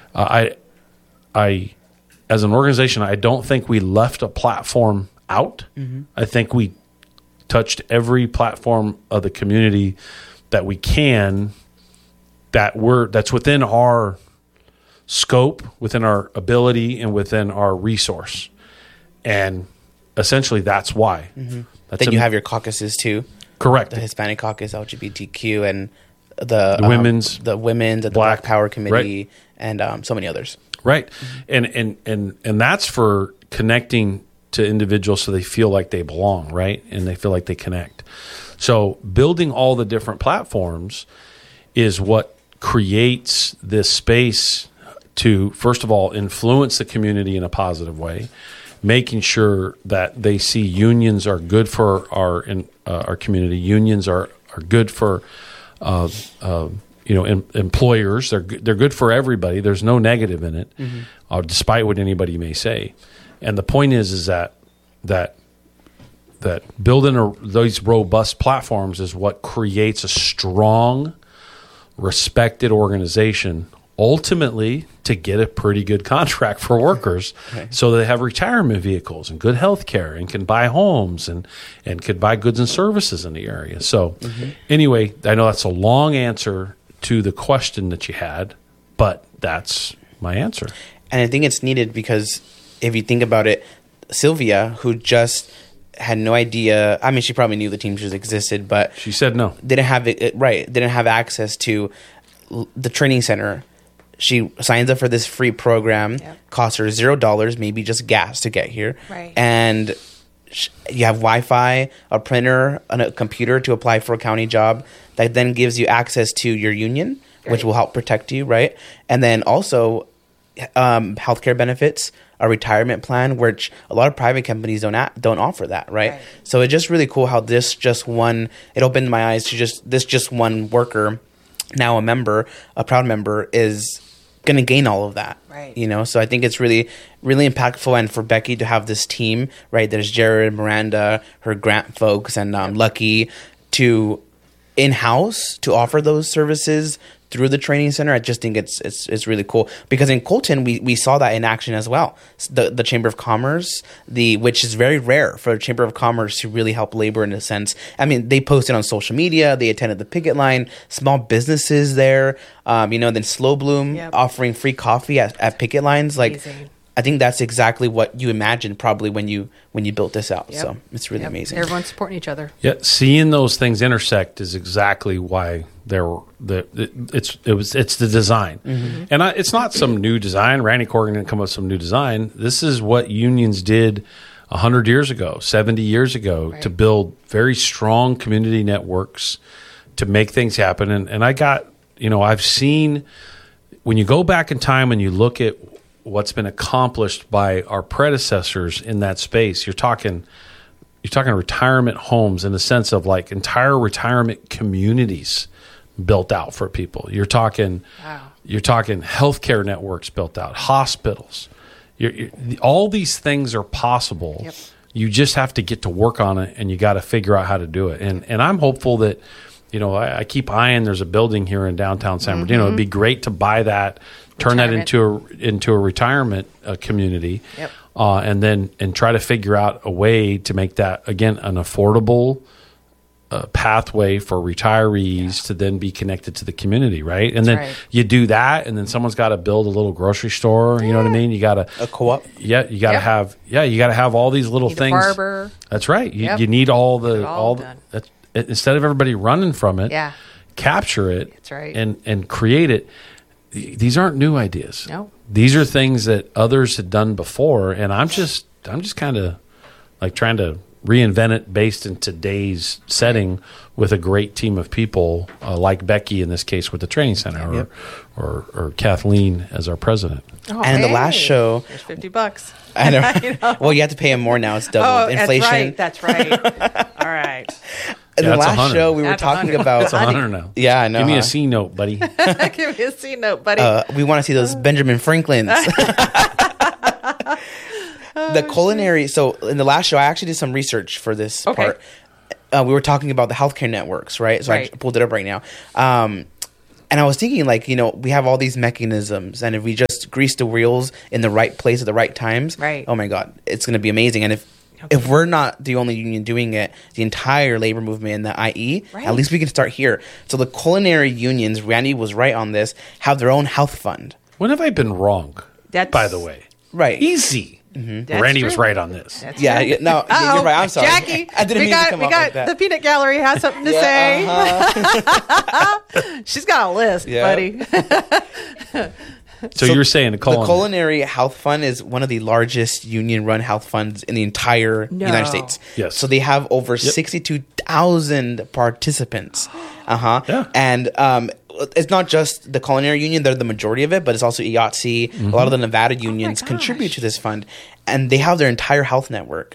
I, as an organization, I don't think we left a platform out. Mm-hmm. I think we touched every platform of the community that we can, that's within our scope, within our ability, and within our resource. And essentially, that's why. Mm-hmm. Then you have your caucuses too. Correct. The Hispanic Caucus, LGBTQ, and the women's, the Black Power Committee, right. And so many others. Right. Mm-hmm. And that's for connecting to individuals so they feel like they belong, right? And they feel like they connect. So building all the different platforms is what creates this space to, first of all, influence the community in a positive way, making sure that they see unions are good for our community. Unions are good for employers. They're good for everybody. There's no negative in it, mm-hmm. Despite what anybody may say. And the point is that building these robust platforms is what creates a strong, respected organization, ultimately to get a pretty good contract for workers, okay. So they have retirement vehicles and good health care and can buy homes and could buy goods and services in the area. So mm-hmm. Anyway, I know that's a long answer to the question that you had, but that's my answer. And I think it's needed because if you think about it, Sylvia, who just had no idea. I mean, she probably knew the Teamsters existed, but she said no. Didn't have access to the training center. She signs up for this free program, costs her $0, maybe just gas to get here. Right. And you have Wi-Fi, a printer, and a computer to apply for a county job that then gives you access to your union, which will help protect you, right? And then also healthcare benefits, a retirement plan, which a lot of private companies don't offer that, right? So it's just really cool how it opened my eyes to just one worker, now a proud member, is going to gain all of that, right? So I think it's really, really impactful, and for Becky to have this team, right? There's Jared, Miranda, her grant folks, and Lucky to in-house to offer those services through the training center. I just think it's really cool because in Colton we saw that in action as well. The Chamber of Commerce, which is very rare for a Chamber of Commerce to really help labor in a sense. I mean, they posted on social media, they attended the picket line, small businesses there, then Slow Bloom offering free coffee at picket lines. Amazing. I think that's exactly what you imagined probably when you built this out. Yep. So it's really amazing. Everyone's supporting each other. Yeah, seeing those things intersect is exactly why it's the design, mm-hmm. And it's not some new design. Randy Corrigan didn't come up with some new design. This is what unions did 100 years ago, 70 years ago, to build very strong community networks to make things happen. And I got, I've seen when you go back in time and you look at what's been accomplished by our predecessors in that space. You're talking retirement homes in the sense of like entire retirement communities built out for people. You're talking healthcare networks built out, hospitals. All these things are possible. Yep. You just have to get to work on it, and you got to figure out how to do it. And I'm hopeful that, I keep eyeing. There's a building here in downtown San Bernardino. Mm-hmm. It'd be great to buy that. Turn that into a retirement community, and try to figure out a way to make that again an affordable pathway for retirees to then be connected to the community, right? And then you do that, and then someone's got to build a little grocery store. You know what I mean? You got a co-op. Yeah, you got to have. Yeah, you got to have all these little things. A barber. That's right. You need all instead of everybody running from it. Yeah. Capture it. That's right. And create it. These aren't new ideas. No. These are things that others had done before, and I'm just kind of like trying to reinvent it based in today's setting with a great team of people like Becky in this case with the training center, or Kathleen as our president. Oh, and in the last show, there's $50. I know. Well, you have to pay him more now. It's double inflation. That's right. All right. In the last show, we were talking about... It's 100 now. Yeah, I know. Give me a C note, buddy. Give me a C note, buddy. We want to see those Benjamin Franklins. The culinary... So in the last show, I actually did some research for this part. We were talking about the healthcare networks, right? So I pulled it up right now. And I was thinking, like, we have all these mechanisms, and if we just grease the wheels in the right place at the right times, Right. oh my God, it's going to be amazing. And if we're not the only union doing it, the entire labor movement in the IE, Right. at least we can start here. So the culinary unions, Randy was right on this, have their own health fund. When have I been wrong? That's- by the way, Right. easy. That's Randy true. was right on this. That's Yeah, true. yeah, no, Uh-oh. you're right. I'm sorry. Jackie. I didn't we mean to got, come we out got like that. the peanut gallery has something to say. She's got a list, Yeah. buddy. So you're saying the The culinary health fund is one of the largest union-run health funds in the entire No. United States. Yes. So they have over 62,000 participants. Yeah. And it's not just the culinary union; they're the majority of it, but it's also IATSE. A lot of the Nevada unions contribute gosh. to this fund, and they have their entire health network,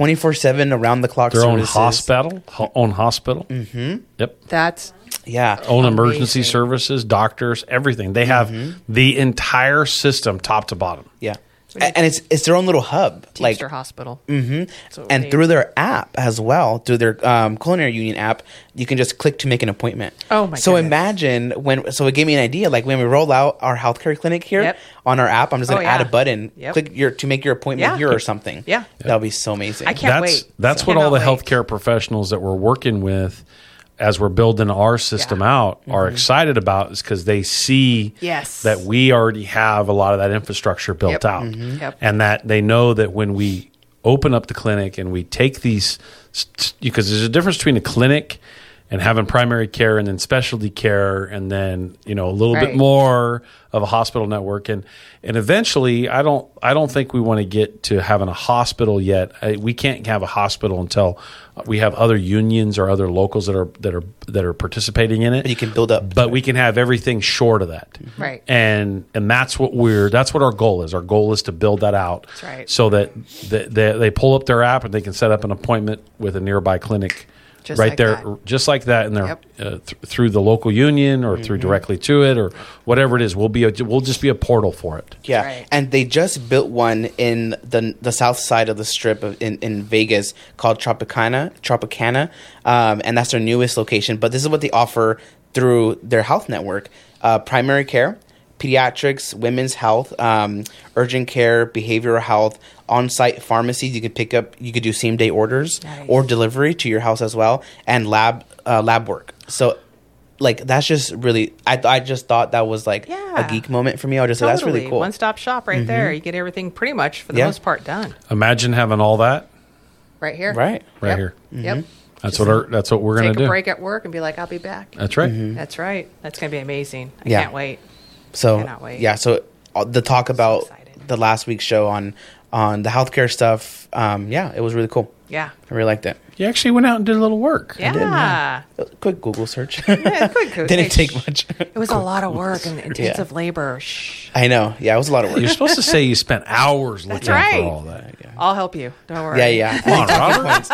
24/7 around the clock. their own services. hospital. Mm-hmm. Yep. That's Yeah. Own emergency Amazing. services, doctors, everything. They have the entire system, top to bottom. Yeah. And it's their own little hub, Teamster Hospital. and through their app as well, through their culinary union app, you can just click to make an appointment. Oh, my So goodness. imagine so it gave me an idea, like when we roll out our healthcare clinic here Yep. on our app, I'm just going to Oh, add a yeah. button, Yep. click to make your appointment Yeah. here or something. Yeah. That would be so amazing. I can't wait. That's what all Cannot the wait. healthcare professionals that we're working with as we're building our system out are excited about, is because they see Yes. that we already have a lot of that infrastructure built Yep. out. Yep. And that they know that when we open up the clinic and we take these, because there's a difference between a clinic and having primary care and then specialty care and then a little bit Right. more of a hospital network and eventually I don't think we want to get to having a hospital yet. We can't have a hospital until we have other unions or other locals that are participating in it. you can build up. But we can have everything short of that. Right. And that's what our goal is. Our goal is to build that out. That's right. So that they pull up their app and they can set up an appointment with a nearby clinic Just right like there, that. just like that, in their Yep. through the local union or through directly to it or whatever it is. We'll just be a portal for it. Yeah, Right. and they just built one in the south side of the strip in Vegas called Tropicana, and that's their newest location. But this is what they offer through their health network: primary care, pediatrics, women's health, urgent care, behavioral health, on-site pharmacies. You could do same-day orders Nice. or delivery to your house as well, and lab work. So. Like that's just really, I just thought that was like Yeah. a geek moment for me. I just said that's really cool. One-stop shop right there. You get everything pretty much for the Yeah. most part done Imagine having all that right here. Right. right Yep. here. Yep. That's what we're going to Take do. a break at work and be like, I'll be back. That's right. That's right. That's going to be amazing. I Yeah. can't wait. So Cannot wait. yeah, so the talk about excited. the last week's show on the healthcare stuff, yeah, it was really cool. Yeah. I really liked it. You actually went out and did a little work. Yeah. Quick Google search. Yeah, quick, Didn't take much. It was a lot of work and intensive labor. Shh. I know. Yeah, it was a lot of work. You're supposed to say you spent hours looking right. for all that. I'll help you. Don't worry. Yeah. Come on, Robert.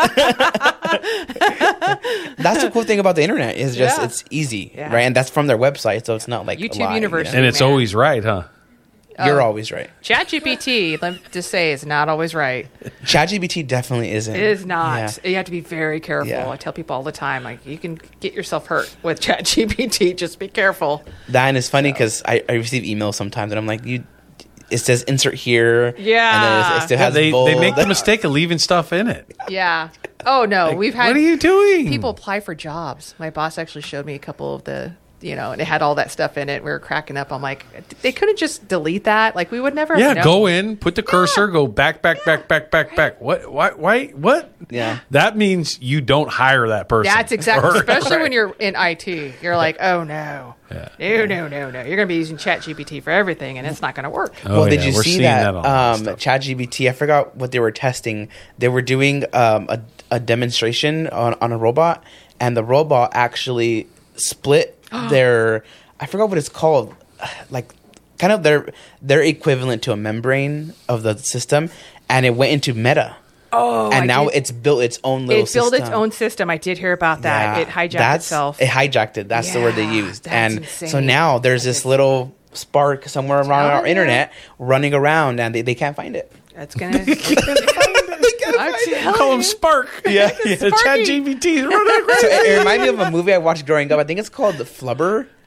That's the cool thing about the internet is just Yeah. it's easy, Yeah. right? And that's from their website, so it's not like YouTube a lie, University. And it's Man. always right, huh? You're always right. ChatGPT, let me just say, is not always right. ChatGPT definitely isn't. It is not. Yeah. You have to be very careful. Yeah. I tell people all the time, like, you can get yourself hurt with ChatGPT. Just be careful. That and it's funny because I receive emails sometimes and I'm like, it says insert here. Yeah. And then it still Yeah, has they bold. make the mistake of leaving stuff in it. Yeah. Oh, no. We've had What are you doing? people apply for jobs. My boss actually showed me a couple of the, and it had all that stuff in it. We were cracking up. I'm like, they couldn't just delete that. Like, we would never. Yeah, know. go in, put the cursor, go back. What? Why? What? Yeah. That means you don't hire that person. That's exactly, Or- especially when you're in IT. You're like, oh, no. No. You're going to be using ChatGPT for everything, and it's not going to work. Oh, Well, did yeah, you we're see seeing that, on all stuff. ChatGPT? I forgot what they were testing. They were doing a demonstration on a robot, and the robot actually split their. I forgot what it's called. Like, kind of their equivalent to a membrane of the system, and it went into Meta. Oh, and now did- it's built its own little It built system. its own system. I did hear about that. Yeah, It hijacked that's- itself. It hijacked it. That's the word they Yeah, used. that's And insane. so now there's this little spark somewhere around telling our you. internet running around, and they can't find it. That's going to. Call him Spark. Yeah, The Sparky. Chat GPT is running So it reminded me of a movie I watched growing up. I think it's called The Flubber.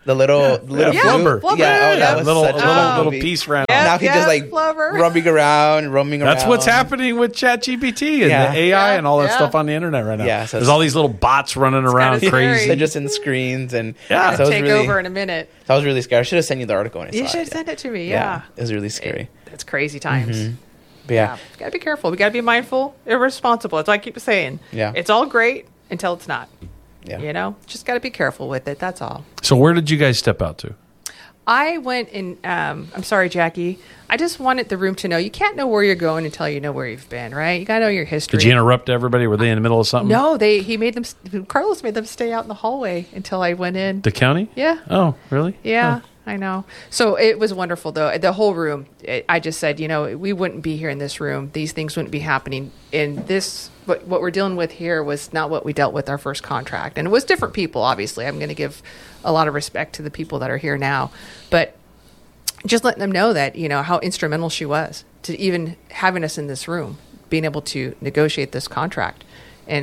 The little Yeah, flubber. Flubber. Yeah, Yeah, that was little such a fun movie. piece ran Yeah. off. Now he's just like Flubber. roaming around. That's what's happening with ChatGPT and Yeah. the AI and all that Yeah. stuff on the internet right now. Yeah, so there's all these little bots running around kinda crazy. scary. They're just in screens and Yeah. so it was Take really, over in a minute. I was really scared. I should have sent you the article when I saw You it. should have Yeah. sent it to me. Yeah. It was really scary. It's crazy times. But yeah. We gotta be careful. We gotta be mindful, irresponsible. That's what I keep saying. Yeah. It's all great until it's not. Yeah. You know, just gotta be careful with it. That's all. So where did you guys step out to? I went in. I'm sorry, Jackie. I just wanted the room to know you can't know where you're going until you know where you've been, right? You gotta know your history. Did you interrupt everybody? Were they in the middle of something? No, he made them. Carlos made them stay out in the hallway until I went in. The county? Yeah. Oh, really? Yeah, I know. So it was wonderful, though. The whole room, I just said, we wouldn't be here in this room. These things wouldn't be happening. In this, what we're dealing with here was not what we dealt with our first contract. And it was different people, obviously. I'm going to give a lot of respect to the people that are here now. But just letting them know that, how instrumental she was to even having us in this room, being able to negotiate this contract, and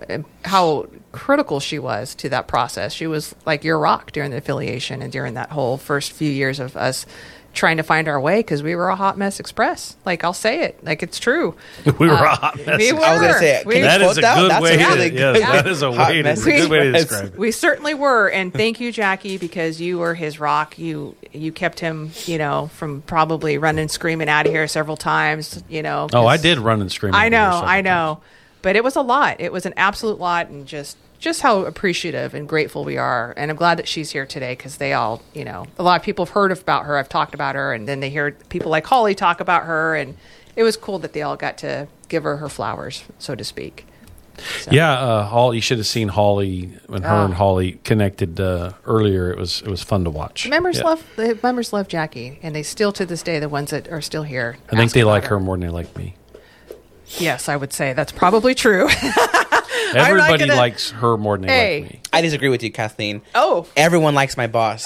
how critical she was to that process. She was like your rock during the affiliation and during that whole first few years of us trying to find our way, because we were a hot mess express. Like, I'll say it, like it's true. We were a hot mess. We were. I was going to say, We- can you That quote is a that? good That's way. a really Yes, good that is a hot way. mess That's a good way to express. describe it. We certainly were, and thank you, Jackie, because you were his rock. You kept him, from probably running, screaming out of here several times. Oh, I did run and scream. I over there know, several I know, times. but it was a lot. It was an absolute lot, and just how appreciative and grateful we are. And I'm glad that she's here today, because they all, a lot of people have heard about her. I've talked about her, and then they hear people like Holly talk about her, and it was cool that they all got to give her flowers, so to speak. So. Yeah, Holly. You should have seen Holly when her and Holly connected earlier. It was fun to watch. The members Yeah. love Jackie, and they still to this day, the ones that are still here. I think ask they about like her more than they like me. Yes, I would say that's probably true. Everybody gonna- likes her more than they Hey. like me. I disagree with you, Kathleen. Oh. Everyone likes my boss.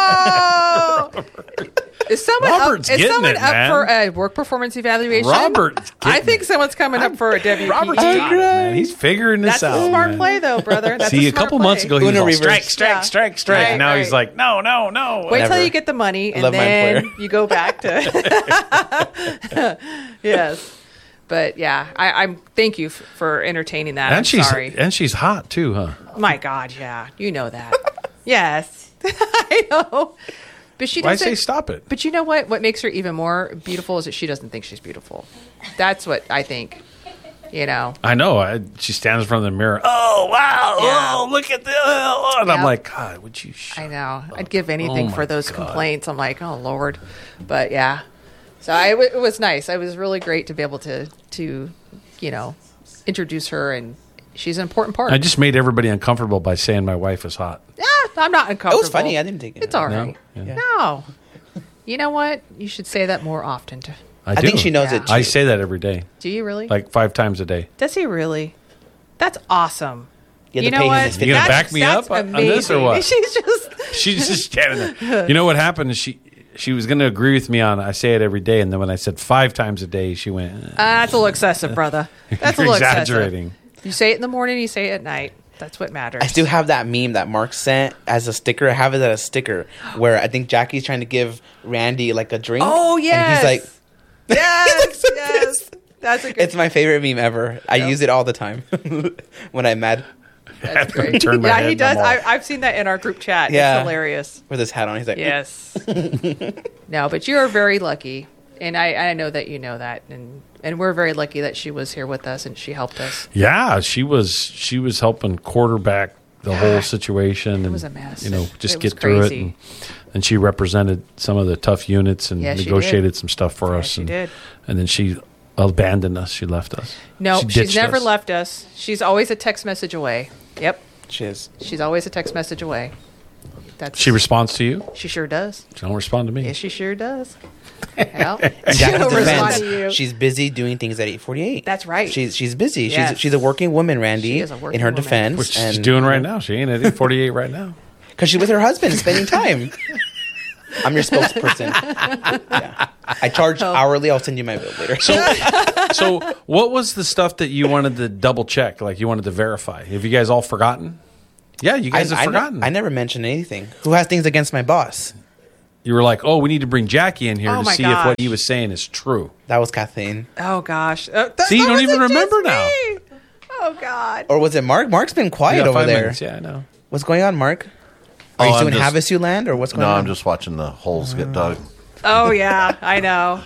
Oh, is someone Robert's up, is getting someone it, up man. for a work performance evaluation? Robert's I getting think it. someone's coming up for a WPE. Robert's got it, man. He's figuring this That's out. a smart man. play, though, brother. That's See, a smart couple play. months ago, he was Uno all, reverse. strike. Right, And now he's right. like, no. Wait till Never. you get the money, and love my then employer. you go back to. Yes, but yeah, I'm. Thank you for entertaining that. I'm sorry. And she's hot too, huh? My God, yeah, you know that. Yes, I know. But she Why doesn't. say stop it? But you know what? What makes her even more beautiful is that she doesn't think she's beautiful. That's what I think. I know. She stands in front of the mirror. Oh wow! Yeah. Oh, look at this! And I'm Yeah. like, God, would you? Shut I know. I'd give anything Oh for my those God. complaints. I'm like, oh Lord. But yeah. So it was nice. It was really great to be able to introduce her, and she's an important part. I just made everybody uncomfortable by saying my wife is hot. Yeah, I'm not uncomfortable. It was funny. I didn't take it. It's all No? right. Yeah. No. You know what? You should say that more often. I do. think she knows Yeah. it too. I say that every day, Do you really? like 5 times a day. Does he really? That's awesome. You have You to know pay him what? his You gonna $50. back me up on this or amazing. what? She's just. She's just standing there. You know what happened? Is she was going to agree with me on I say it every day, and then when I said 5 times a day, she went. That's a little excessive, brother. That's a You're little exaggerating. excessive. You say it in the morning, you say it at night. That's what matters. I still have that meme that Mark sent as a sticker. I have it as a sticker where I think Jackie's trying to give Randy like a drink. Oh, And yes. he's like, yes, yes. That's a good. it's my favorite meme ever. I use it all the time when I'm mad. That's to great. turn my Yeah, head he in the does. mall. I've seen that in our group chat. Yeah. It's hilarious. With his hat on. He's like, Yes. No, but you are very lucky, and I know that you know that, and we're very lucky that she was here with us and she helped us. Yeah, she was helping quarterback the whole situation. It was a mess. Just It was get through it. crazy. And she represented some of the tough units and Yeah, she negotiated did. some stuff for Yeah, us. she and, did. And then she abandoned us. She left us. No, She she's ditched never us. left us. She's always a text message away. Yep, Cheers. she's always a text message away. That's She responds to you. She sure does. She don't respond to me. Yes, she sure does. Well, In she Jackie's don't respond defense, to you. she's busy doing things at 8:48. That's right. She's busy. Yes. She's a working woman, Randy. She is a working in her woman. defense, Which she's doing right now. She ain't at 48 right now. because she's with her husband, spending time. I'm your spokesperson. Yeah. I charge hourly. I'll send you my bill later. So what was the stuff that you wanted to double check? Like you wanted to verify? Have you guys all forgotten? Yeah, you guys have forgotten. I never mentioned anything. Who has things against my boss? You were like, oh, we need to bring Jackie in here Oh to my see if what gosh. he was saying is true. That was Kathleen. Oh gosh. See, you don't even remember now. Oh God. Or was it Mark? Mark's been You quiet got over 5 there. minutes. Yeah, I know. What's going on, Mark? Are you I'm doing just- Havasu Land or what's going No, on? I'm just watching the holes get dug. Oh yeah, I know.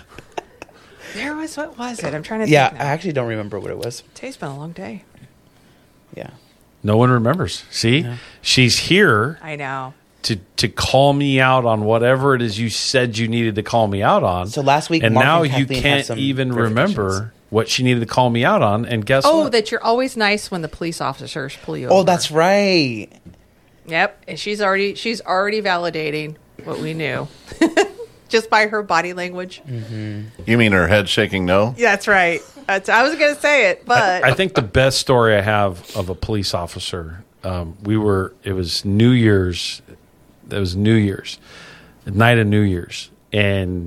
What was it? I'm trying to Yeah, think I now. actually don't remember what it was. Today's been a long day. Yeah. No one remembers. See, she's here I know. to call me out on whatever it is you said you needed to call me out on. So last week, and Mark now and you Kathleen had can't some even verifications. remember what she needed to call me out on. And guess Oh, what? that you're always nice when the police officers pull you over. Oh, that's right. Yep, and she's already validating what we knew. Just by her body language. You mean her head shaking no? That's right. I was going to say it, but I think the best story I have of a police officer. It was New Year's. It was New Year's, the night of New Year's, and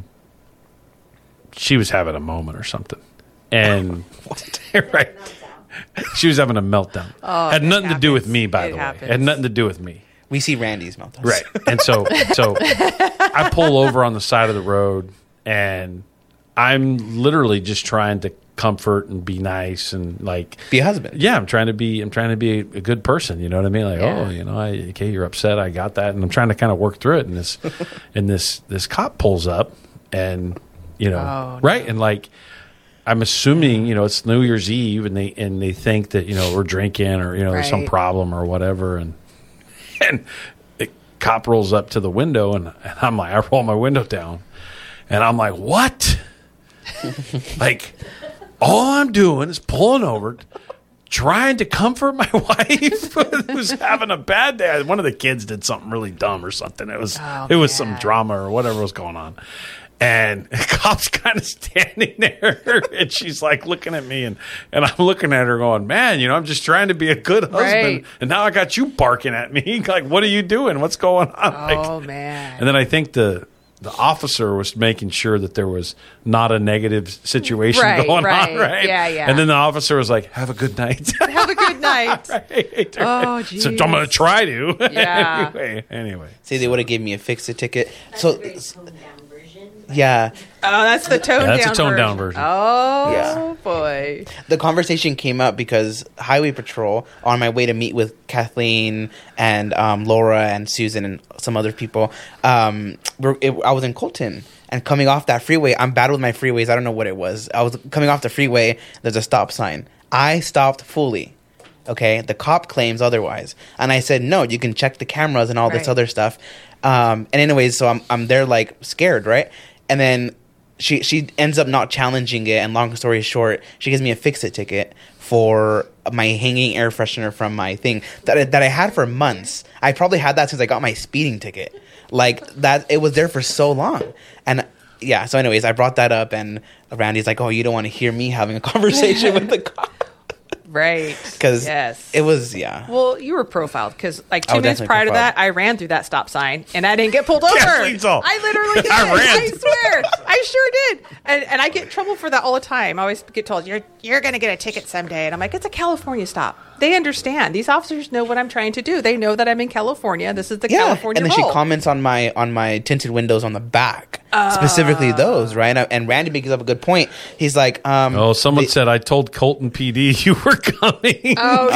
she was having a moment or something, and right, she was having a meltdown. Oh, had it nothing to do with happens. me, by It the way. happens. Had nothing to do with me. We see Randy's mouth. Right. And so I pull over on the side of the road, and I'm literally just trying to comfort and be nice and like Be a husband. yeah, I'm trying to be a good person, you know what I mean? Like, Yeah. oh, you know, okay, you're upset, I got that, and I'm trying to kind of work through it, and this cop pulls up, and you know, Oh, right? And like I'm assuming, you know, it's New Year's Eve, and they think that, you know, we're drinking or, you know, there's some Right. problem or whatever, and the cop rolls up to the window, and I'm like, I roll my window down, and I'm like, what? Like, all I'm doing is pulling over, trying to comfort my wife who's having a bad day. One of the kids did something really dumb or something. It was some man. drama or whatever was going on. And the cop's kind of standing there, and she's like looking at me, and I'm looking at her going, man, you know, I'm just trying to be a good husband, Right. and now I got you barking at me. Like, what are you doing? What's going on? oh Like, man. and then I think the officer was making sure that there was not a negative situation Right, going right. on, right? Yeah, yeah. And then the officer was like, have a good night. Have a good night. Right. Oh, So I'm geez. going to try to. Yeah. Anyway. See, they would have given me a fix-it ticket. So, yeah, Oh, that's the toned That's a down toned-down version. Oh Yeah. boy. the conversation came up because Highway Patrol, on my way to meet with Kathleen and Laura and Susan and some other people, I was in Colton. And coming off that freeway, I'm bad with my freeways. I don't know what it was. I was coming off the freeway. There's a stop sign. I stopped fully. Okay, the cop claims otherwise, and I said no. You can check the cameras and all this Right. other stuff. And anyways, so I'm there like scared, right? And then she ends up not challenging it. And long story short, she gives me a fix-it ticket for my hanging air freshener from my thing that I had for months. I probably had that since I got my speeding ticket. Like that, it was there for so long. And yeah, so anyways, I brought that up, and Randy's like, "Oh, you don't want to hear me having a conversation with the cop." Right. Because yes. it was, yeah. Well, you were profiled because like I 2 was minutes definitely prior to profiled. that, I ran through that stop sign and I didn't get pulled over. Kathleen's all, I literally did. I ran. I swear, I sure did. And I get in trouble for that all the time. I always get told you're going to get a ticket someday, and I'm like, it's a California stop. They understand. These officers know what I'm trying to do. They know that I'm in California. This is the California and then rule. she comments on my tinted windows on the back, specifically those, right? And Randy makes up a good point. He's like, Oh, someone said, I told Colton PD you were coming. Oh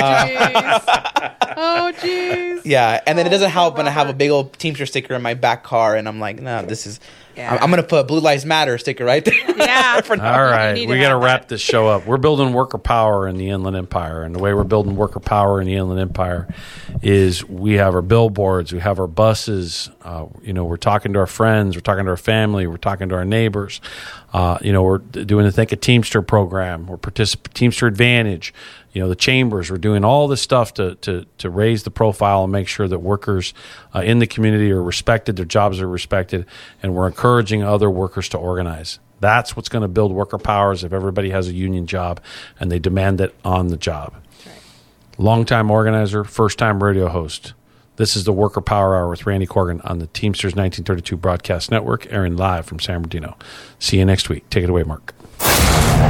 jeez. Oh jeez. yeah, and then it doesn't help when I have a big old Teamster sticker in my back car, and I'm like, no, this is. Yeah. I'm gonna put Blue Lives Matter sticker right there. Yeah. All right, need we to got to have wrap that. this show up. We're building worker power in the Inland Empire, and the way we're building worker power in the Inland Empire is we have our billboards, we have our buses. You know, we're talking to our friends, we're talking to our family, we're talking to our neighbors. You know, we're doing the Think a Teamster program, we're Teamster Advantage. You know, the chambers, we're doing all this stuff to raise the profile and make sure that workers in the community are respected, their jobs are respected, and we're encouraging other workers to organize. That's what's going to build worker powers if everybody has a union job and they demand it on the job. Longtime organizer, first-time radio host. This is the Worker Power Hour with Randy Corgan on the Teamsters 1932 Broadcast Network, airing live from San Bernardino. See you next week. Take it away, Mark.